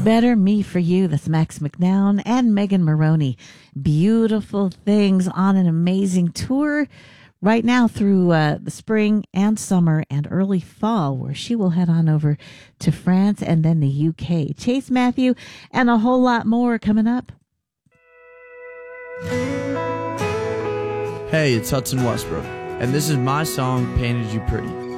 Better Me For You. That's Max McNown and Megan Maroney. Beautiful Things on an amazing tour right now through the spring and summer and early fall, where she will head on over to France and then the UK. Chase Matthew and a whole lot more coming up. Hey, it's Hudson Westbrook, and this is my song, Painted You Pretty.